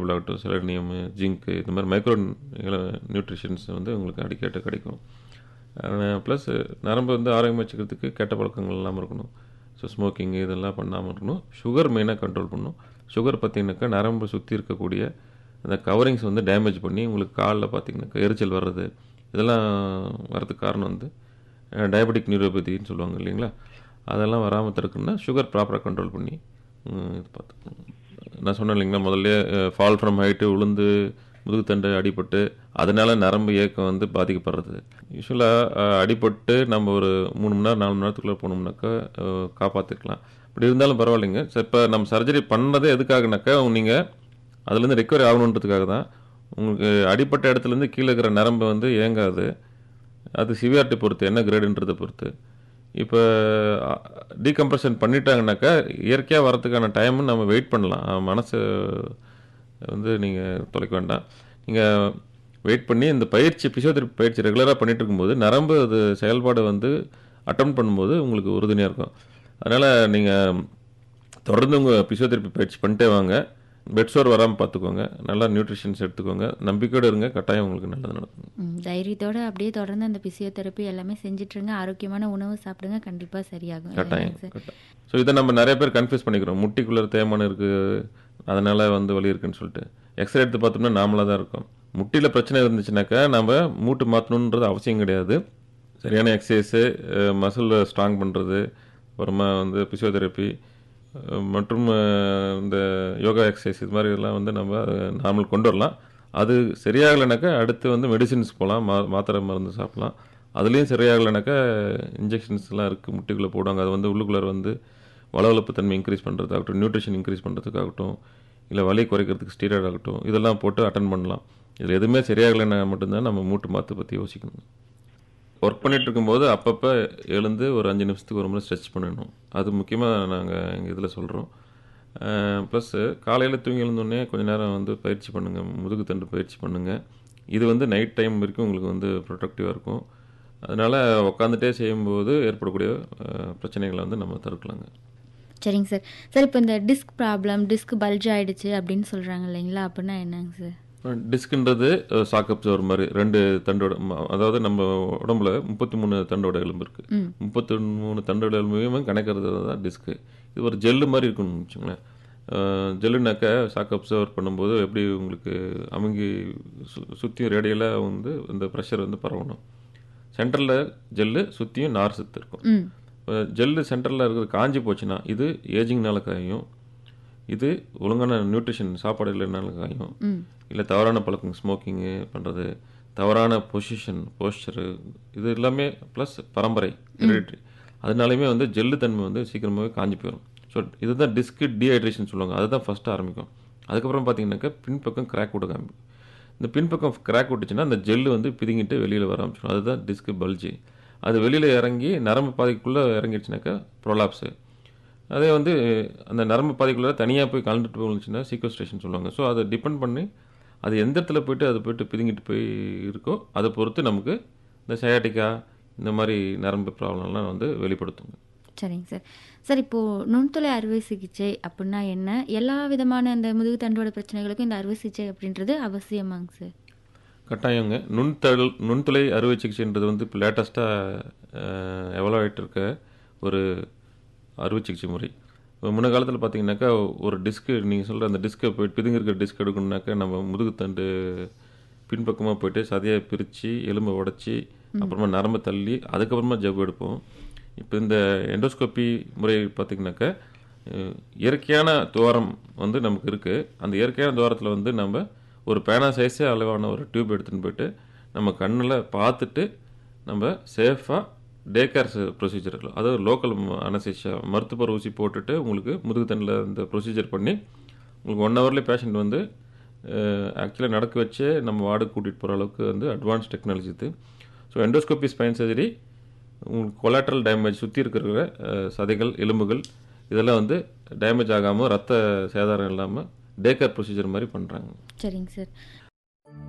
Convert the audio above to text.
பொருள் ஆகட்டும், selenium, zinc இந்த மாதிரி மைக்ரோ நியூட்ரிஷன்ஸ் வந்து உங்களுக்கு அடிக்கடி கிடைக்கும். ப்ளஸ் நரம்பு வந்து ஆரோக்கியமாக வச்சுக்கிறதுக்கு கெட்ட பழக்கங்கள் இல்லாமல் இருக்கணும். ஸோ ஸ்மோக்கிங் இதெல்லாம் பண்ணாமல் இருக்கணும். சுகர் மெயினாக கண்ட்ரோல் பண்ணணும். சுகர் பார்த்திங்கனாக்கா நரம்பு சுற்றி இருக்கக்கூடிய அந்த கவரிங்ஸ் வந்து டேமேஜ் பண்ணி உங்களுக்கு காலில் பார்த்திங்கனாக்கா எரிச்சல் வர்றது, இதெல்லாம் வர்றதுக்கு காரணம் வந்து டயபெட்டிக் நியூரோபதின்னு சொல்லுவாங்க இல்லைங்களா. அதெல்லாம் வராமல் தடுக்கணும்னா சுகர் ப்ராப்பராக கண்ட்ரோல் பண்ணி இது பார்த்துக்கணும். நான் சொன்னேன் இல்லைங்களா முதல்ல ஃபால் ஃப்ரம் ஹைட்டு, உளுந்து முதுகுத்தண்டு அடிபட்டு அதனால நரம்பு இயக்கம் வந்து பாதிக்கப்படுறது. யூஸ்வலாக அடிபட்டு நம்ம ஒரு 3 மணி நேரம் 4 மணி நேரத்துக்குள்ளே போனோம்னாக்கா காப்பாற்றிக்கலாம். இப்படி இருந்தாலும் பரவாயில்லைங்க. இப்போ நம்ம சர்ஜரி பண்ணதே எதுக்காகனாக்கா நீங்கள் அதுலேருந்து ரெக்கவரி ஆகணுன்றதுக்காக தான். உங்களுக்கு அடிப்பட்ட இடத்துலேருந்து கீழே இருக்கிற நரம்பு வந்து இயங்காது. அது சிவியாரிட்டி பொறுத்து, என்ன கிரேடுன்றதை பொறுத்து. இப்போ டீகம்ப்ரெஷன் பண்ணிட்டாங்கனாக்கா இயற்கையாக வரதுக்கான டைமும் நம்ம வெயிட் பண்ணலாம். மனசு வந்து நீங்கள் தொலைக்க வேண்டாம். நீங்கள் வெயிட் பண்ணி இந்த பயிற்சி, பிசியோதெரப்பி பயிற்சி ரெகுலராக பண்ணிட்டு இருக்கும்போது நரம்பு அது செயல்பாடு வந்து அட்டம் பண்ணும்போது உங்களுக்கு உறுதுணையாக இருக்கும். அதனால் நீங்கள் தொடர்ந்து உங்கள் பிசியோதெரப்பி பயிற்சி பண்ணிட்டே வாங்க. பெட் சோர் வராமல் பார்த்துக்கோங்க. நல்லா நியூட்ரிஷன்ஸ் எடுத்துக்கோங்க. நம்பிக்கையோடு இருங்க. கட்டாயம் உங்களுக்கு நல்லது நடக்கும். தைரியத்தோடு அப்படியே தொடர்ந்து அந்த பிசியோதெரப்பி எல்லாமே செஞ்சுட்ருங்க. ஆரோக்கியமான உணவு சாப்பிடுங்க. கண்டிப்பாக சரியாகும். கட்டாயம். ஸோ இதை நம்ம நிறைய பேர் கன்ஃபியூஸ் பண்ணிக்கிறோம். முட்டிக்குள்ளே தேய்மானம் இருக்குது, அதனால் வந்து வலி இருக்குன்னு சொல்லிட்டு. எக்ஸ்ரே எடுத்து பார்த்தோம்னா நார்மலாக தான் இருக்கும். முட்டியில் பிரச்சனை இருந்துச்சுனாக்கா நம்ம மூட்டு மாற்றணுன்றது அவசியம் கிடையாது. சரியான எக்ஸசைஸு, மசில் ஸ்ட்ராங் பண்ணுறது, அப்புறமா வந்து பிசியோதெரப்பி மற்றும் இந்த யோகா எக்ஸசைஸ் இது மாதிரி எல்லாம் வந்து நம்ம நார்மல் கொண்டு வரலாம். அது சரியாகலைனாக்கா அடுத்து வந்து மெடிசின்ஸ் போகலாம், மாத்திரை மருந்து சாப்பிட்லாம். அதுலேயும் சரியாகலைனாக்கா இன்ஜெக்ஷன்ஸ்லாம் இருக்குது, முட்டிக்குள்ளே போடுவாங்க. அது வந்து உள்ளுக்குள்ளே வந்து வளவளப்பு தன்மை இன்க்ரீஸ் பண்ணுறதாகட்டும், நியூட்ரிஷன் இன்க்ரீஸ் பண்ணுறதுக்காகட்டும், இல்லை வலி குறைக்கிறதுக்கு ஸ்டீராய்டு ஆகட்டும், இதெல்லாம் போட்டு அட்டன் பண்ணலாம். இதில் எதுவுமே சரியாகலைன்னா மட்டும்தான் நம்ம மூட்டு மாற்று பற்றி யோசிக்கணும். ஒர்க் பண்ணிகிட்டு இருக்கும்போது அப்பப்போ எழுந்து ஒரு 5 நிமிஷத்துக்கு ஒரு முறை ஸ்ட்ரெச் பண்ணணும். அது முக்கியமாக நாங்கள் எங்கள் இதில் சொல்கிறோம். ப்ளஸ்ஸு காலையில் தூங்கி எழுந்தோடனே கொஞ்சம் நேரம் வந்து பயிற்சி பண்ணுங்கள், முதுகுத்தண்டு பயிற்சி பண்ணுங்கள். இது வந்து நைட் டைம் வரைக்கும் உங்களுக்கு வந்து ப்ரொடக்டிவாக இருக்கும். அதனால் உட்காந்துட்டே செய்யும்போது ஏற்படக்கூடிய பிரச்சனைகளை வந்து நம்ம தடுக்கலாங்க. சரிங்க சார். சார் இப்போ இந்த டிஸ்க் ப்ராப்ளம், டிஸ்க் பல்ஜ் ஆகிடுச்சு அப்படின்னு சொல்கிறாங்க இல்லைங்களா, அப்படின்னா என்னங்க சார்? டிஸ்க்ன்றது சாக் அப்சர்வர் மாதிரி 2 தண்டோட, அதாவது நம்ம உடம்புல 33 தண்டோட எலும்பு இருக்குது. 33 தண்டோட எலும்பையும் கணக்கிறது தான் டிஸ்க்கு. இது ஒரு ஜெல்லு மாதிரி இருக்குன்னு வச்சுங்களேன். ஜெல்லுனாக்கா சாக் அப்சர்வர் பண்ணும்போது எப்படி உங்களுக்கு அமுங்கி சுற்றியும் ரேடியலாக வந்து இந்த ப்ரெஷர் வந்து பரவணும். சென்டரில் ஜெல்லு, சுற்றியும் நார் சத்து இருக்கும். ஜெல்லு சென்டரில் இருக்கிறது காஞ்சி போச்சுன்னா இது ஏஜிங்னால காயும், இது ஒழுங்கான நியூட்ரிஷன் சாப்பாடு இல்லைனால காயும், இல்லை தவறான பழக்கம் ஸ்மோக்கிங்கு பண்ணுறது, தவறான போஸ்டரு, இது எல்லாமே ப்ளஸ் பரம்பரை ஹெரிடிட்ரி, அதனாலையுமே வந்து ஜெல்லு தன்மை வந்து சீக்கிரமாகவே காஞ்சி போயிடும். ஸோ இதுதான் டிஸ்க்கு டீஹைட்ரேஷன் சொல்லுவாங்க. அதுதான் ஃபஸ்ட்டு ஆரம்பிக்கும். அதுக்கப்புறம் பார்த்தீங்கன்னாக்கா பின்பக்கம் கிராக் விட காமிக்கும். இந்த பின்பக்கம் கிராக் விட்டுச்சுன்னா அந்த ஜெல்லு வந்து பிதுங்கிட்டு வெளியில் வர ஆரம்பிச்சிடும். அதுதான் டிஸ்க்கு பல்ஜி. அது வெளியில் இறங்கி நரம்பு பாதைக்குள்ளே இறங்கிடுச்சுனாக்கா ப்ரொலாப்ஸு. அதே வந்து அந்த நரம்பு பாதைக்குள்ளே தனியாக போய் கலந்துட்டு போச்சுன்னா சீக்வஸ்ட்ரேஷன் சொல்லுவாங்க. ஸோ அதை டிபெண்ட் பண்ணி அது எந்த இடத்துல போய்ட்டு அது போய்ட்டு பிதுங்கிட்டு போய் இருக்கோ அதை பொறுத்து நமக்கு இந்த சயாட்டிக்கா இந்த மாதிரி நரம்பு ப்ராப்ளம்லாம் வந்து வெளிப்படுத்துங்க. சரிங்க சார். சார் இப்போது நுண்துளை அறுவை சிகிச்சை அப்படின்னா என்ன? எல்லா விதமான அந்த முதுகு தண்டோட பிரச்சனைகளுக்கும் இந்த அறுவை சிகிச்சை அப்படின்றது அவசியமாங்க சார்? கட்டாயங்க. நுண்துளை அறுவை சிகிச்சைன்றது வந்து இப்போ லேட்டஸ்ட்டாக எவ்வளோ ஆகிட்டு இருக்க ஒரு அறுவை சிகிச்சை முறை. இப்போ முன்ன காலத்தில் பார்த்தீங்கன்னாக்கா ஒரு டிஸ்க்கு, நீங்கள் சொல்கிற அந்த டிஸ்கை போய்ட்டு பிதுங்க இருக்கிற டிஸ்க் எடுக்கணுன்னாக்கா நம்ம முதுகுத்தண்டு பின்பக்கமாக போய்ட்டு சதையை பிரித்து எலும்பை உடச்சி அப்புறமா நரம்பு தள்ளி அதுக்கப்புறமா ஜவ்வு எடுப்போம். இப்போ இந்த எண்டோஸ்கோப்பி முறை பார்த்திங்கனாக்கா இயற்கையான துவாரம் வந்து நமக்கு இருக்குது. அந்த இயற்கையான துவாரத்தில் வந்து நம்ம ஒரு பேனா சைஸே அளவான ஒரு டியூப் எடுத்துகிட்டு போய்ட்டு நம்ம கண்ணில் பார்த்துட்டு நம்ம சேஃபாக டே கேர் ப்ரொசீஜர், அதாவது லோக்கல் அனஸ்தீசியா மருத்துவ ஊசி போட்டுட்டு உங்களுக்கு முதுகுத்தண்டில் இந்த ப்ரொசீஜர் பண்ணி உங்களுக்கு 1 ஹவர்லேயே பேஷண்ட் வந்து ஆக்சுவலாக நடக்க வச்சே நம்ம வார்டுக்கு கூட்டிகிட்டு போகிற அளவுக்கு வந்து அட்வான்ஸ் டெக்னாலஜி இது. ஸோ எண்டோஸ்கோப்பி ஸ்பைன் சர்ஜரி உங்களுக்கு கொலாட்ரல் டேமேஜ், சுற்றி இருக்கிற சதைகள் எலும்புகள் இதெல்லாம் வந்து டேமேஜ் ஆகாமல் ரத்த சேதாரம் இல்லாமல் டே கேர் ப்ரொசீஜர் மாதிரி பண்ணுறாங்க. சரிங்க சார்.